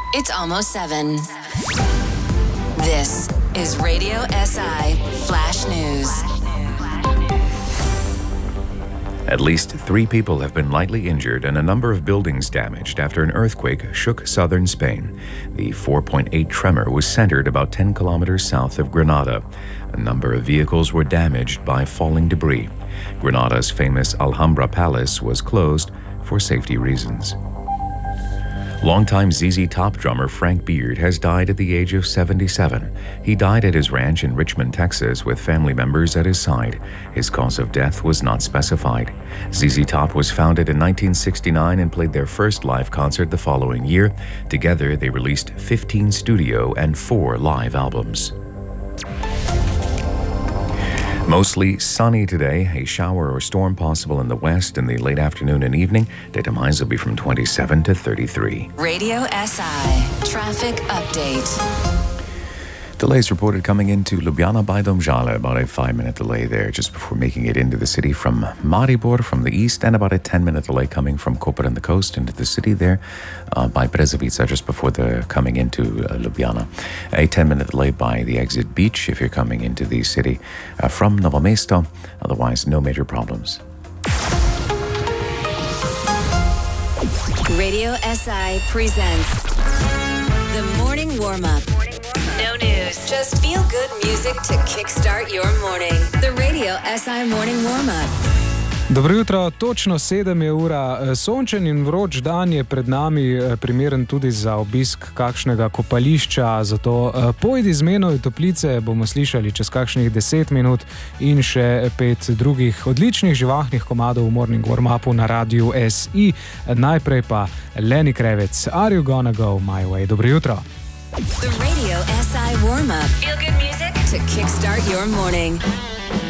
It's almost 7. This is Radio SI Flash News. At least 3 people have been lightly injured and a number of buildings damaged after an earthquake shook southern Spain. The 4.8 tremor was centered about 10 kilometers south of Granada. A number of vehicles were damaged by falling debris. Granada's famous Alhambra Palace was closed for safety reasons. Longtime ZZ Top drummer Frank Beard has died at the age of 77. He died at his ranch in Richmond, Texas, with family members at his side. His cause of death was not specified. ZZ Top was founded in 1969 and played their first live concert the following year. Together, they released 15 studio and 4 live albums. Mostly sunny today, a shower or storm possible in the west in the late afternoon and evening. Daytime highs will be from 27 to 33. Radio SI Traffic Update. Delays reported coming into Ljubljana by Domžale, about a 5-minute delay there just before making it into the city from Maribor from the east, and about a 10-minute delay coming from Koper and the coast into the city there by Brezovica just before the coming into Ljubljana. A 10-minute delay by the exit beach if you're coming into the city from Novo Mesto. Otherwise, no major problems. Radio SI presents the morning warm-up. No news, just feel-good music to kickstart your morning. The Radio SI morning warm-up. Dobro jutro, točno 7 je ura. Sončen in vroč dan je pred nami, primeren tudi za obisk kakšnega kopališča, zato pojdi z menoj v toplice, bomo slišali čez kakšnih 10 minut in še 5 drugih odličnih živahnih komadov v morning warm-upu na Radiu SI. Najprej pa Lenny Kravitz, Are You Gonna Go My Way? Dobro jutro. The Radio SI warm-up. Feel good music to kickstart your morning.